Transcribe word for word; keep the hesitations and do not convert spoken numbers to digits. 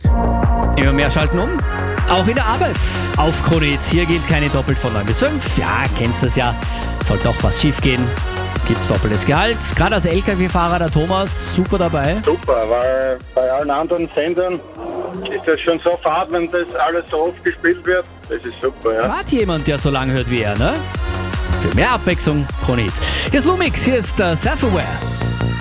Immer mehr schalten um. Auch in der Arbeit auf Krone Hit. Hier gilt keine doppelt von neun bis fünf. Ja, kennst das ja. Soll doch was schief gehen. Gibt's doppeltes Gehalt. Gerade als L K W-Fahrer der Thomas, super dabei. Super, weil bei allen anderen Sendern ist das schon so fad, wenn das alles so oft gespielt wird. Das ist super, ja. Gerade jemand, der so lange hört wie er, ne? Für mehr Abwechslung, Krone Hit. Hier ist Lumix, hier ist uh, Self-Aware.